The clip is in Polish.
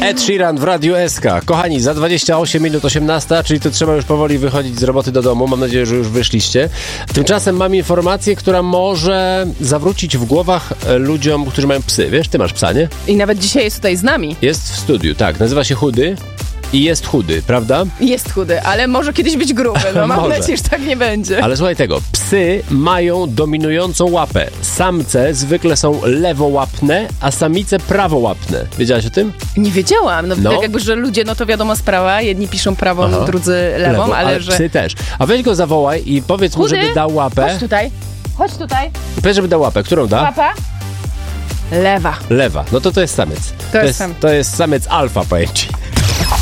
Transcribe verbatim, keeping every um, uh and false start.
Ed Sheeran w Radiu S K. Kochani, za dwadzieścia osiem minut osiemnasta, czyli to trzeba już powoli wychodzić z roboty do domu. Mam nadzieję, że już wyszliście. Tymczasem mam informację, która może zawrócić w głowach ludziom, którzy mają psy. Wiesz, ty masz psa, nie? I nawet dzisiaj jest tutaj z nami. Jest w studiu, tak. Nazywa się Chudy. I jest chudy, prawda? Jest chudy, ale może kiedyś być gruby. No mam Może. nadzieję, że tak nie będzie. Ale słuchaj tego, psy mają dominującą łapę. Samce zwykle są lewołapne, a samice prawołapne. Wiedziałaś o tym? Nie wiedziałam. No, No. tak jakby, że ludzie, no to wiadomo sprawa. Jedni piszą prawą, Aha. drudzy lewą, Lewo, ale, ale że... psy też. A weź go zawołaj i powiedz mu, Chudy? żeby dał łapę. Chodź tutaj. Chodź tutaj. Powiedz, żeby dał łapę. Którą da? Łapa. Lewa. Lewa. No to to jest samiec. To jest jest, sam. to jest samiec alfa, powiem ci.